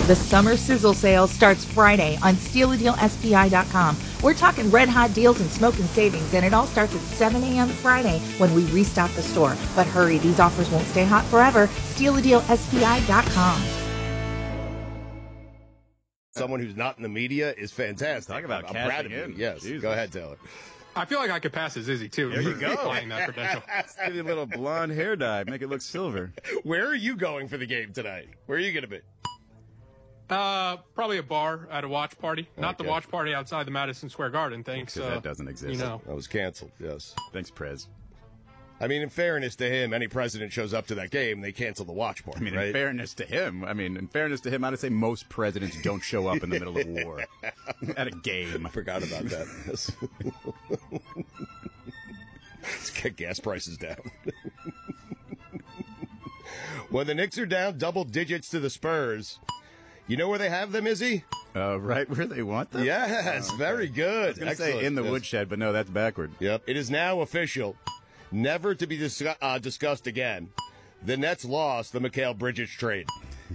The summer sizzle sale starts Friday on StealADealSPI.com. We're talking red hot deals and smoking savings, and it all starts at 7 a.m. Friday when we restock the store. But hurry, these offers won't stay hot forever. StealADealSPI.com. Someone who's not in the media is fantastic. Talk about I'm proud of cashing you. in. Yes, Jesus. Go ahead, Taylor. I feel like I could pass as Izzy, too. There you go. Applying that credential. Give you a little blonde hair dye. Make it look silver. Where are you going for the game tonight? Where are you going to be? Probably a bar at a watch party. Not the Okay. watch party outside the Madison Square Garden. Thanks. Because that doesn't exist. You know. That was canceled, yes. Thanks, Prez. I mean, in fairness to him, any president shows up to that game, they cancel the watch party, I mean, right? in fairness to him, I'd say most presidents don't show up in the middle of war at a game. I forgot about that. Yes. Let's get gas prices down. When the Knicks are down double digits to the Spurs, you know where they have them, Izzy? Right where they want them? Yes, Okay. very good. I was going to say Excellent. in the Yes. woodshed, but no, that's backward. Yep. It is now official, never to be discussed again. The Nets lost the Mikal Bridges trade.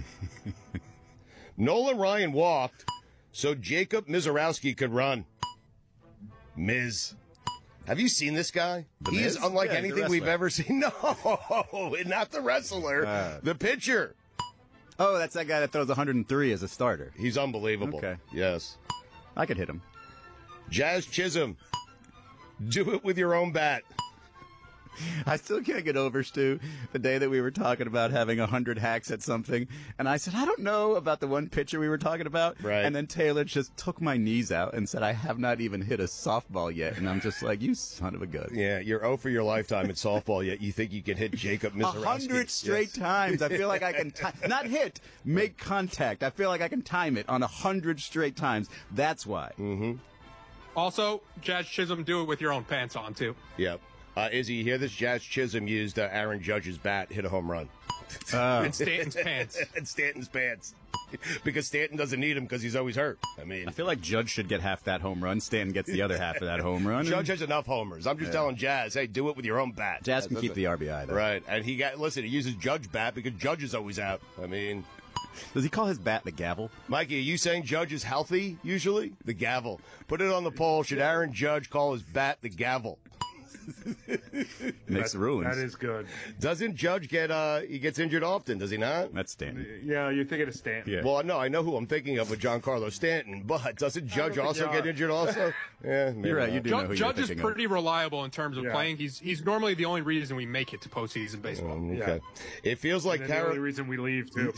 Nolan Ryan walked so Jacob Mizorowski could run. Miz. Have you seen this guy? The He Miz? is unlike Yeah, he's a anything we've wrestler. ever seen. No, not the wrestler, the pitcher. Oh, that's that guy that throws 103 as a starter. He's unbelievable. Okay. Yes. I could hit him. Jazz Chisholm. Do it with your own bat. I still can't get over, Stu, the day that we were talking about having 100 hacks at something. And I said, I don't know about the one pitcher we were talking about. Right. And then Taylor just took my knees out and said, I have not even hit a softball yet. And I'm just like, you son of a gun. Yeah, you're 0 for your lifetime at softball, yet you think you can hit Jacob Mizorowski. 100 straight times. I feel like I can not hit, make contact. I feel like I can time it on 100 straight times. That's why. Mm-hmm. Also, Jazz Chisholm, do it with your own pants on, too. Yep. Izzy, you hear this? Jazz Chisholm used Aaron Judge's bat, hit a home run. And Stanton's pants. And Stanton's pants. Because Stanton doesn't need him because he's always hurt. I mean, I feel like Judge should get half that home run. Stanton gets the other half of that home run. Judge has enough homers. I'm just telling Jazz, hey, do it with your own bat. Jazz can keep the RBI, though. Right. And he uses Judge bat because Judge is always out. I mean, Does he call his bat the gavel? Mikey, are you saying Judge is healthy usually? The gavel. Put it on the poll. Should Aaron Judge call his bat the gavel? Makes the rulings. That is good. Doesn't Judge he gets injured often, does he not? That's Stanton. Yeah, you're thinking of Stanton. Yeah. Well, no, I know who I'm thinking of with Giancarlo Stanton, but doesn't Judge think also you get are. injured also? Yeah, maybe You're right. not. You do know who Judge you're is thinking of. pretty reliable in terms of Yeah. playing. He's normally the only reason we make it to postseason baseball. Okay. It feels like And the only reason we leave, too.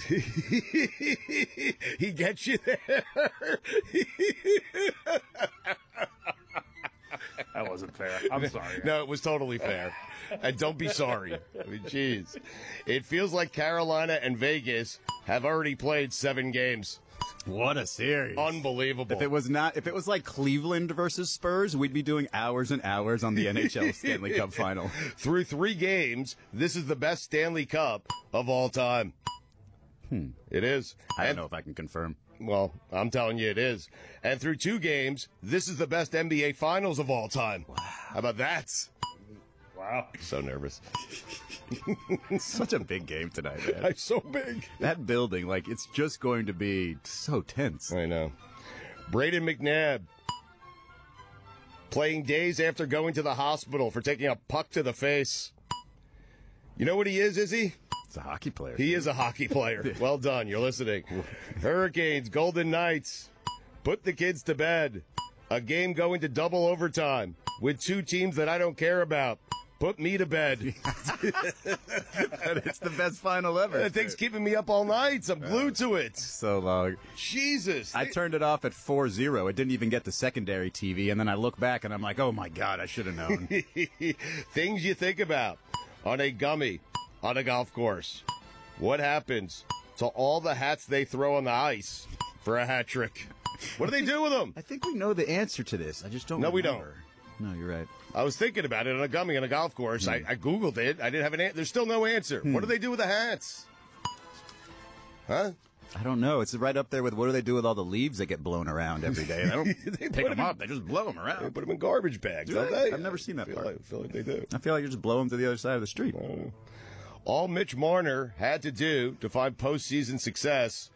he gets you there. That wasn't fair. I'm sorry. No, it was totally fair. And don't be sorry. I mean, jeez. It feels like Carolina and Vegas have already played 7 games. What a series. Unbelievable. If it was like Cleveland versus Spurs, we'd be doing hours and hours on the NHL Stanley Cup final. Through 3 games, this is the best Stanley Cup of all time. It is. I don't know if I can confirm. Well, I'm telling you it is. And through 2 games, this is the best NBA Finals of all time. Wow. How about that? Wow. So nervous. Such a big game tonight, man. It's so big. That building, it's just going to be so tense. I know. Braden McNabb playing days after going to the hospital for taking a puck to the face. You know what he is he? It's a hockey player. He is a hockey player. Well done. You're listening. Hurricanes, Golden Knights. Put the kids to bed. A game going to double overtime with 2 teams that I don't care about. Put me to bed. It's the best final ever. That thing's keeping me up all night. I'm glued to it. So long. Jesus. I turned it off at 4-0. It didn't even get the secondary TV, and then I look back and I'm like, oh my God, I should have known. Things you think about on a gummy on a golf course. What happens to all the hats they throw on the ice for a hat trick? What do they do with them? I think we know the answer to this. I just don't No, we remember. No, you're right. I was thinking about it on a gummy on a golf course. I Googled it. I didn't have an answer. There's still no answer. What do they do with the hats? Huh? I don't know. It's right up there with what do they do with all the leaves that get blown around every day? They don't They pick put them up. They just blow them They around. put them in garbage bags, Do don't they? they? I've never seen that I part. feel like they do. I feel like you just blow them to the other side of the street. All Mitch Marner had to do to find postseason success